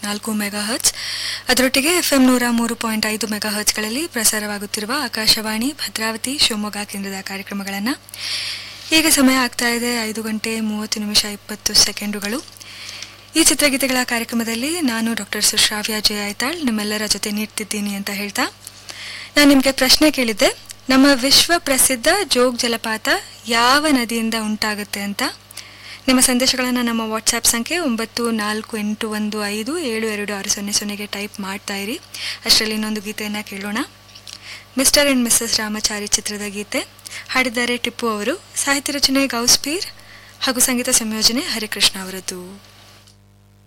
107.4 megahertz, ಅದರೊಟ್ಟಿಗೆ FM 103.5 ಮೆಗಾಹರ್ಟ್ಸ್ಗಳಲ್ಲಿ ಪ್ರಸಾರವಾಗುತ್ತಿರುವ ಆಕಾಶವಾಣಿ ಭದ್ರಾವತಿ ಶಿವಮೊಗ್ಗ ಕೇಂದ್ರದ ಕಾರ್ಯಕ್ರಮಗಳನ್ನು ಈಗ ಸಮಯ ಆಗ್ತಾ ಇದೆ 5:30 ಈ ಚಿತ್ರಗೀತೆಗಳ ಕಾರ್ಯಕ್ರಮದಲ್ಲಿ ನಾನು ಡಾಕ್ಟರ್ ಸುಶ್ರಾವ್ಯ ಜೆ ಐತಾಳ್ ನಿಮ್ಮೆಲ್ಲರ ಜೊತೆ ನೀಡ್ತಿದ್ದೀನಿ ಅಂತ ಹೇಳ್ತಾ ನಾನು ನಿಮಗೆ ಪ್ರಶ್ನೆ ಕೇಳಿದ್ದೆ, ನಮ್ಮ ವಿಶ್ವ ಪ್ರಸಿದ್ಧ ಜೋಗ್ ಜಲಪಾತ ಯಾವ ನದಿಯಿಂದ ಉಂಟಾಗುತ್ತೆ ಅಂತ. ನಿಮ್ಮ ಸಂದೇಶಗಳನ್ನು ನಮ್ಮ ವಾಟ್ಸ್ಆ್ಯಪ್ ಸಂಖ್ಯೆ 9481572600ಗೆ ಟೈಪ್ ಮಾಡ್ತಾ ಇರಿ. ಅಷ್ಟರಲ್ಲಿ ಇನ್ನೊಂದು ಗೀತೆಯನ್ನು ಕೇಳೋಣ. ಮಿಸ್ಟರ್ ಆ್ಯಂಡ್ ಮಿಸ್ಸಸ್ ರಾಮಚಾರಿ ಚಿತ್ರದ ಗೀತೆ ಹಾಡಿದ್ದಾರೆ ಟಿಪ್ಪು ಅವರು, ಸಾಹಿತ್ಯ ರಚನೆ ಗೌಸ್ಪೀರ್ ಹಾಗೂ ಸಂಗೀತ ಸಂಯೋಜನೆ ಹರಿಕೃಷ್ಣ ಅವರದ್ದು.